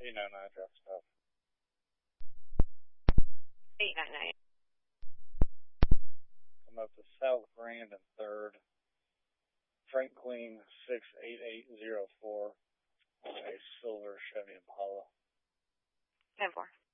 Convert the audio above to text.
899 drop stop. 899. Come up to South Grand and 3rd. Frank Queen 68804. A silver Chevy Impala. 10-4.